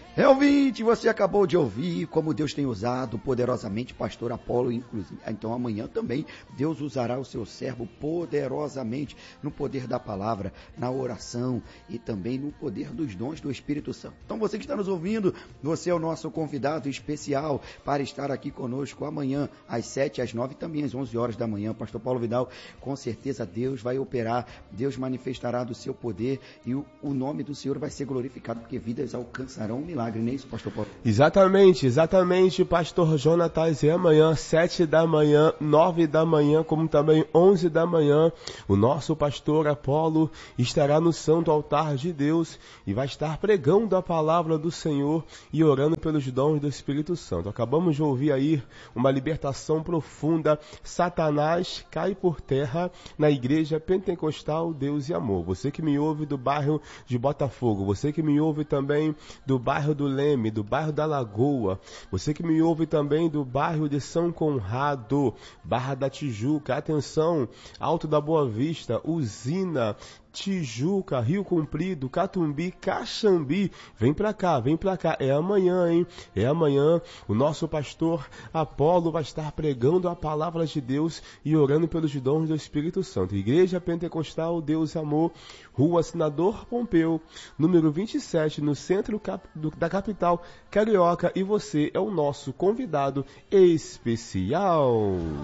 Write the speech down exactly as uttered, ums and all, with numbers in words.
É, ouvinte, você acabou de ouvir como Deus tem usado poderosamente pastor Apolo, inclusive. Então amanhã também Deus usará o seu servo poderosamente no poder da palavra, na oração e também no poder dos dons do Espírito Santo. Então você que está nos ouvindo, você é o nosso convidado especial para estar aqui conosco amanhã às sete, às nove e também às onze horas da manhã. Pastor Paulo Vidal, com certeza Deus vai operar, Deus manifestará do seu poder e o, o nome do Senhor vai ser glorificado, porque vidas alcançarão um milagre. Não é isso, pastor Paulo? Exatamente, exatamente, pastor Jonatas. E amanhã, sete da manhã, nove da manhã, como também onze da manhã, o nosso pastor Apolo estará no santo altar de Deus e vai estar pregando a palavra do Senhor e orando pelos dons do Espírito Santo. Acabamos de ouvir aí uma libertação profunda. Satanás cai por terra na igreja pentecostal Deus e Amor. Você que me ouve do bairro de Botafogo, você que me ouve também do bairro do Leme, do bairro da Lagoa, você que me ouve também do bairro de São Conrado, Barra da Tijuca, atenção, Alto da Boa Vista, Usina, Tijuca, Rio Comprido, Catumbi, Caxambi, vem pra cá, vem pra cá, é amanhã, hein? É amanhã, o nosso pastor Apolo vai estar pregando a palavra de Deus e orando pelos dons do Espírito Santo. Igreja Pentecostal Deus e Amor, Rua Senador Pompeu, número vinte e sete, no centro cap- do, da capital carioca, e você é o nosso convidado especial.